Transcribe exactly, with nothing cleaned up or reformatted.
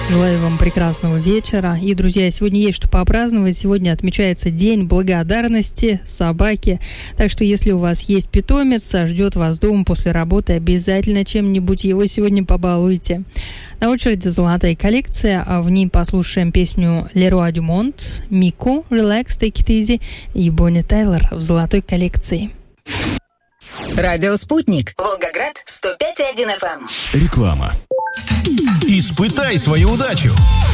Желаю вам прекрасного вечера. И, друзья, сегодня есть что попраздновать. Сегодня отмечается День благодарности собаке. Так что, если у вас есть питомец, а ждет вас дома после работы, обязательно чем-нибудь его сегодня побалуйте. На очереди золотая коллекция, а в ней послушаем песню Леруа Дюмонт, Мико, Relax, Take It Easy и Бонни Тайлер в золотой коллекции. Радио «Спутник». Волгоград, сто пять и один эф эм. Реклама. Испытай свою удачу.